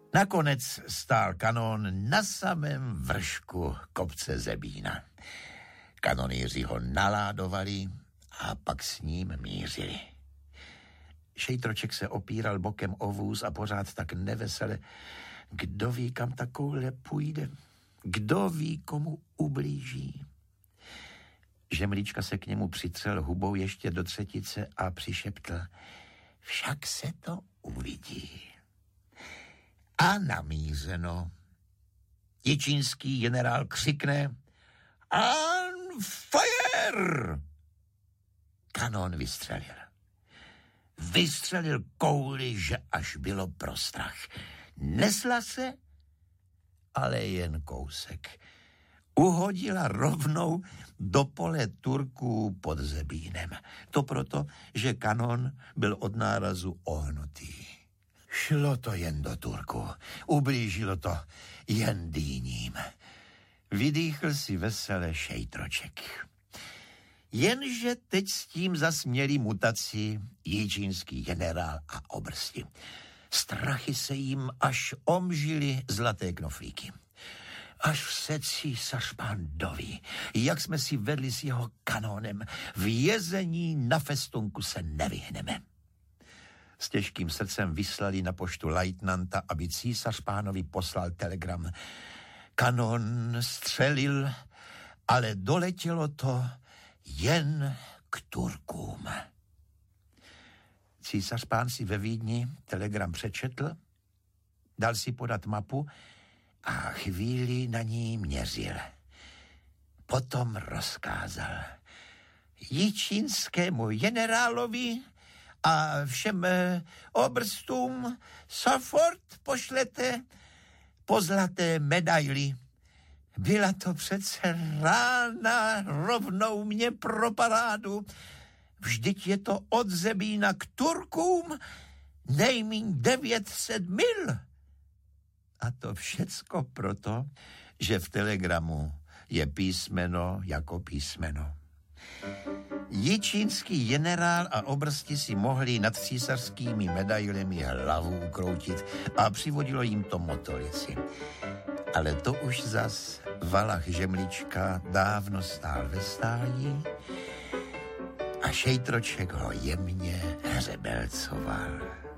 Nakonec stál kanón na samém vršku kopce Zebína. Kanonýři ho naládovali a pak s ním mířili. Šejtroček se opíral bokem o vůz a pořád tak nevesele. Kdo ví, kam ta koule půjde? Kdo ví, komu ublíží? Žemlička se k němu přitřel hubou ještě do třetice a přišeptl: však se to uvidí. A namířeno. Jičínský generál křikne: "On fire!" Kanon vystřelil. Vystřelil kouli, že až bylo pro strach. Nesla se, ale jen kousek. Uhodila rovnou do pole Turků pod Zebínem. To proto, že kanon byl od nárazu ohnutý. Šlo to jen do Turku. Ublížilo to jen dýním. Vydýchl si vesele Šejtroček. Jenže teď s tím zasměli mutaci jičínský generál a obrsti. Strachy se jim až omžily zlaté knoflíky. Až se císař pán doví, jak jsme si vedli s jeho kanónem, v jezení na festunku se nevyhneme. S těžkým srdcem vyslali na poštu lajtnanta, aby císař pánovi poslal telegram. Kanón střelil, ale doletělo to jen k Turkům. Císař pán si ve Vídni telegram přečetl, dal si podat mapu a chvíli na ní měřil. Potom rozkázal: jičínskému generálovi a všem obrstům sofort pošlete po zlaté medaili. Byla to přece rána rovnou mě pro parádu. Vždyť je to od Zebína k Turkům nejmíň 900 mil. A to všecko proto, že v telegramu je písmeno jako písmeno. Jičínský generál a obrsti si mohli nad císařskými medailemi hlavu ukroutit a přivodilo jim to motorici. Ale to už zas Valach Žemlička dávno stál ve stáji a Šejtroček ho jemně hřebelcoval.